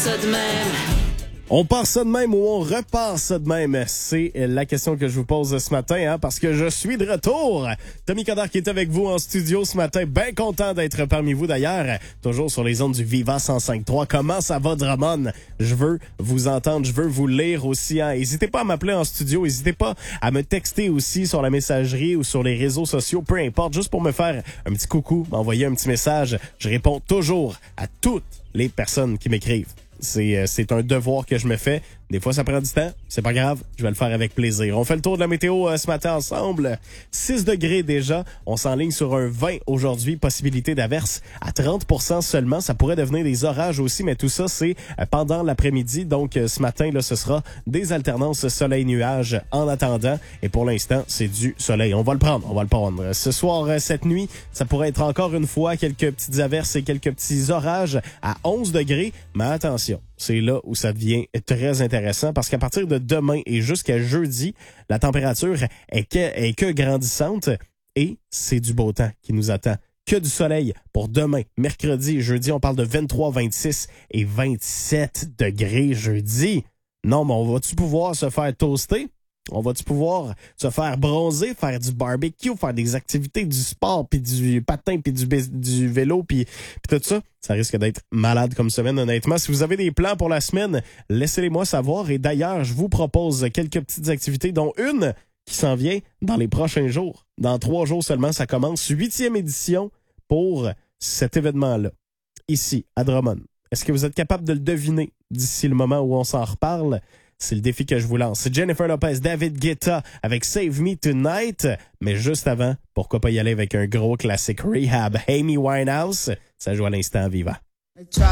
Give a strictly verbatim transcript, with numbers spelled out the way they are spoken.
ça de même? On part ça de même ou on repart ça de même? C'est la question que je vous pose ce matin, hein, parce que je suis de retour. Tommy Codard qui est avec vous en studio ce matin. Bien content d'être parmi vous d'ailleurs. Toujours sur les ondes du Viva cent cinq trois. Comment ça va, Drummond? Je veux vous entendre, je veux vous lire aussi. Hein. N'hésitez pas à m'appeler en studio. N'hésitez pas à me texter aussi sur la messagerie ou sur les réseaux sociaux. Peu importe, juste pour me faire un petit coucou, m'envoyer un petit message. Je réponds toujours à toutes les personnes qui m'écrivent. C'est, c'est un devoir que je me fais. Des fois, ça prend du temps. C'est pas grave. Je vais le faire avec plaisir. On fait le tour de la météo euh, ce matin ensemble. six degrés déjà. On s'enligne sur un vingt aujourd'hui. Possibilité d'averse à trente pour cent seulement. Ça pourrait devenir des orages aussi, mais tout ça, c'est euh, pendant l'après-midi. Donc, euh, ce matin, là, ce sera des alternances soleil-nuage en attendant. Et pour l'instant, c'est du soleil. On va le prendre. On va le prendre. Ce soir, euh, cette nuit, ça pourrait être encore une fois quelques petites averses et quelques petits orages à onze degrés. Mais attention. C'est là où ça devient très intéressant parce qu'à partir de demain et jusqu'à jeudi, la température est que, est que grandissante et c'est du beau temps qui nous attend. Que du soleil pour demain, mercredi et jeudi. On parle de vingt-trois, vingt-six et vingt-sept degrés jeudi. Non, mais on va-tu pouvoir se faire toaster? On va-tu pouvoir se faire bronzer, faire du barbecue, faire des activités, du sport, puis du patin, puis du, du vélo, puis tout ça? Ça risque d'être malade comme semaine, honnêtement. Si vous avez des plans pour la semaine, laissez-les-moi savoir. Et d'ailleurs, je vous propose quelques petites activités, dont une qui s'en vient dans les prochains jours. Dans trois jours seulement, ça commence. Huitième édition pour cet événement-là, ici, à Drummond. Est-ce que vous êtes capable de le deviner d'ici le moment où on s'en reparle? C'est le défi que je vous lance. C'est Jennifer Lopez, David Guetta avec Save Me Tonight. Mais juste avant, pourquoi pas y aller avec un gros classique Rehab, Amy Winehouse? Ça joue à l'instant, Viva.